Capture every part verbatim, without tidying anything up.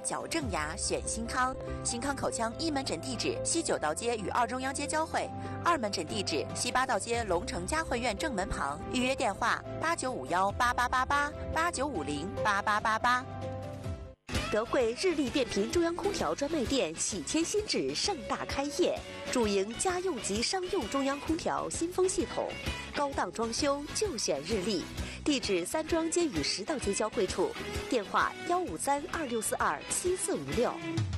矫正牙选新康。新康口腔一门诊地址西九道街与二中央街交汇，二门诊地址西八道街龙城嘉汇苑正门旁。预约电话八九五幺八八八八八九五零八八八八。 德惠日立变频中央空调专卖店喜迁新址盛大开业，主营家用及商用中央空调新风系统，高档装修就选日立。地址三庄街与十道街交汇处，电话幺五三二六四二七四五六。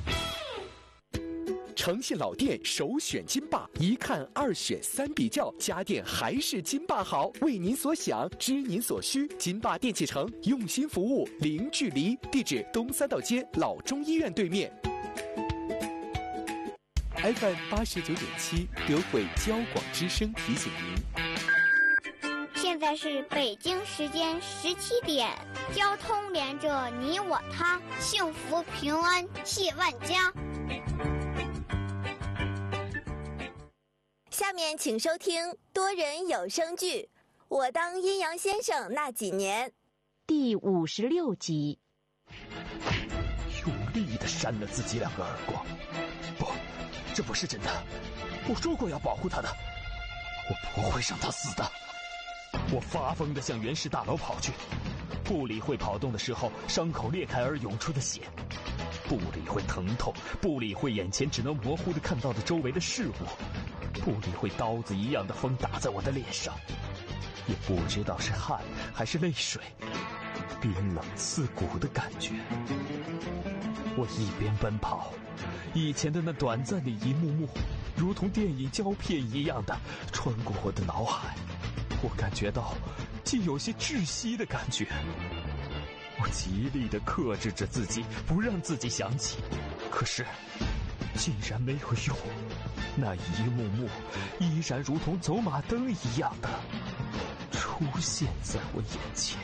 诚信老店首选金霸，一看二选三比较，家电还是金霸好。为您所想，知您所需，金霸电器城用心服务，零距离。地址东三道街老中医院对面。F M 八十九点七，德惠交广之声提醒您， 现在是北京时间十七点，交通连着你我他，幸福平安系万家。 下面请收听多人有声剧《我当阴阳先生那几年》 第五十六集。 用力地扇了自己两个耳光。不，这不是真的，我说过要保护他的，我不会让他死的。我发疯地向原氏大楼跑去，不理会跑动的时候伤口裂开而涌出的血，不理会疼痛，不理会眼前只能模糊地看到的周围的事物，不理会刀子一样的风打在我的脸上，也不知道是汗还是泪水，冰冷刺骨的感觉。我一边奔跑，以前的那短暂的一幕幕如同电影胶片一样的穿过我的脑海，我感觉到既有些窒息的感觉。我极力地克制着自己，不让自己想起，可是竟然没有用。那一幕幕依然如同走马灯一样的出现在我眼前。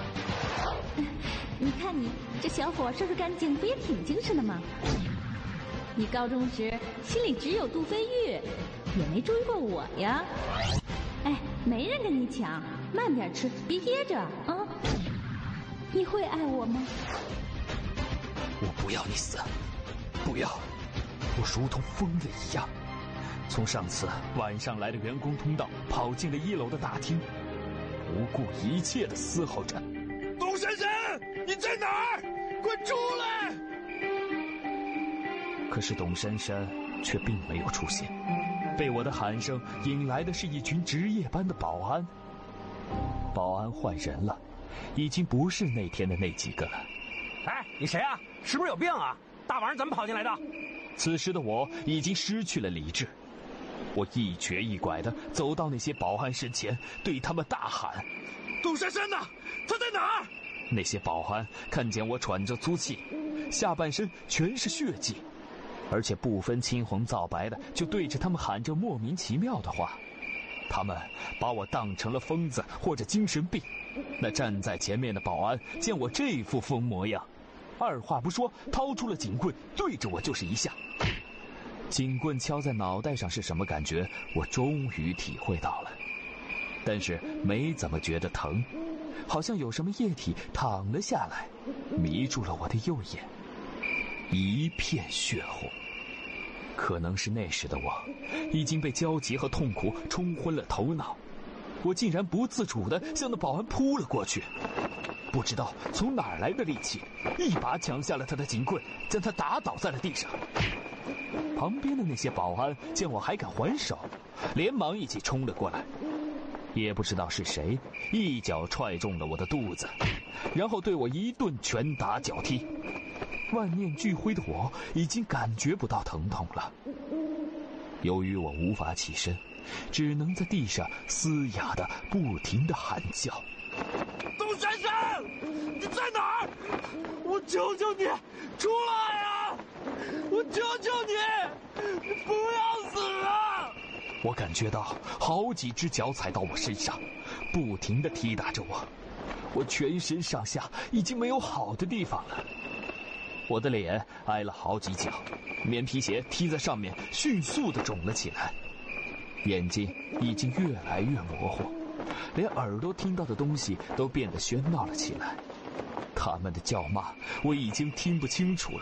你看你这小伙收拾干净，不也挺精神的吗？你高中时心里只有杜飞玉，也没注意过我呀。哎，没人跟你抢，慢点吃，别噎着啊！你会爱我吗？ 我不要你死，不要！我如同疯了一样，从上次晚上来的员工通道跑进了一楼的大厅，不顾一切地嘶吼着：“ 董珊珊，你在哪儿？快出来！” 可是董珊珊却并没有出现，被我的喊声引来的是一群值夜班的保安。保安换人了，已经不是那天的那几个了。 哎，你谁啊？是不是有病啊？大晚上怎么跑进来的？ 此时的我已经失去了理智，我一瘸一拐地走到那些保安身前，对他们大喊：“ 董珊珊呢？她在哪儿？” 那些保安看见我喘着粗气，下半身全是血迹，而且不分青红皂白的就对着他们喊着莫名其妙的话。他们把我当成了疯子或者精神病。那站在前面的保安见我这副疯模样，二话不说掏出了警棍，对着我就是一下。警棍敲在脑袋上是什么感觉，我终于体会到了，但是没怎么觉得疼，好像有什么液体淌了下来，迷住了我的右眼，一片血红。可能是那时的我已经被焦急和痛苦冲昏了头脑，我竟然不自主地向那保安扑了过去，不知道从哪儿来的力气，一把抢下了他的警棍，将他打倒在了地上。旁边的那些保安见我还敢还手，连忙一起冲了过来，也不知道是谁一脚踹中了我的肚子，然后对我一顿拳打脚踢。万念俱灰的我已经感觉不到疼痛了。由于我无法起身，只能在地上嘶哑的不停的喊叫：“ 董珊珊，你在哪儿？我求求你出来啊！我求求你，你不要死啊！” 我感觉到好几只脚踩到我身上，不停地踢打着我，我全身上下已经没有好的地方了。我的脸挨了好几脚，棉皮鞋踢在上面迅速地肿了起来，眼睛已经越来越模糊，连耳朵听到的东西都变得喧闹了起来。他们的叫骂我已经听不清楚了，